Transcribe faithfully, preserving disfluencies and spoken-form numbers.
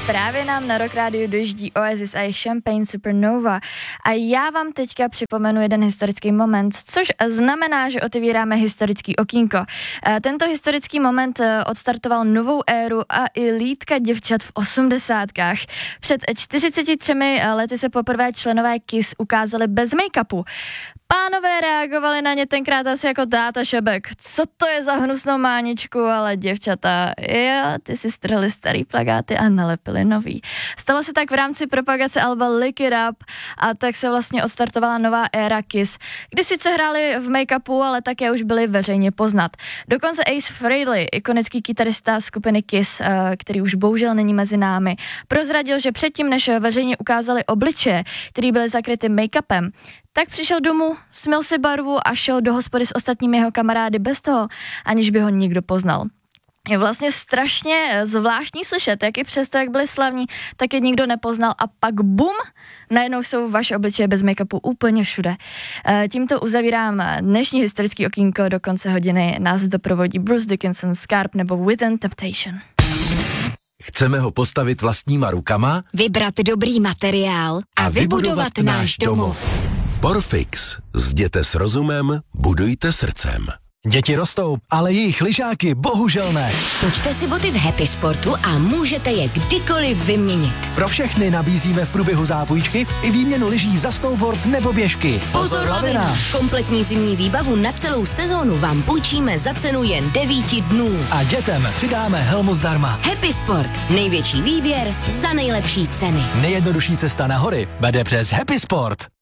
Právě nám na Rock Rádiu dojíždí Oasis a jejich Champagne Supernova. A já vám teďka připomenu jeden historický moment, což znamená, že otevíráme historický okýnko. Tento historický moment odstartoval novou éru a i lídka děvčat v osmdesátkách. Před čtyřiceti třemi lety se poprvé členové Kiss ukázali bez make-upu. Pánové reagovali na ně tenkrát asi jako táta Šebek. Co to je za hnusnou máničku, ale děvčata, jo, ty si strhli starý plakáty a nalepili nový. Stalo se tak v rámci propagace alba Lick It Up a tak se vlastně odstartovala nová éra Kiss, kdy sice hráli v make-upu, ale také už byli veřejně poznat. Dokonce Ace Frehley, ikonický kytarista skupiny Kiss, který už bohužel není mezi námi, prozradil, že předtím, než veřejně ukázali obličeje, který byly zakryty make-upem, tak přišel domů, smyl si barvu a šel do hospody s ostatními jeho kamarády bez toho, aniž by ho nikdo poznal. Je vlastně strašně zvláštní slyšet, jak i přesto, jak byli slavní, tak je nikdo nepoznal a pak bum, najednou jsou vaše obličeje bez make-upu úplně všude. Tímto uzavírám dnešní historický okýnko, do konce hodiny nás doprovodí Bruce Dickinson, Scarp nebo Within Temptation. Chceme ho postavit vlastníma rukama, vybrat dobrý materiál a, a vybudovat, vybudovat náš domov. Porfix. Zděte s rozumem, budujte srdcem. Děti rostou, ale jejich lyžáky bohužel ne. Točte si boty v Happy Sportu a můžete je kdykoliv vyměnit. Pro všechny nabízíme v průběhu zápůjčky i výměnu lyží za snowboard nebo běžky. Pozor, lavina! Kompletní zimní výbavu na celou sezónu vám půjčíme za cenu jen devíti dnů. A dětem přidáme helmu zdarma. Happy Sport. Největší výběr za nejlepší ceny. Nejjednodušší cesta na hory vede přes Happy Sport.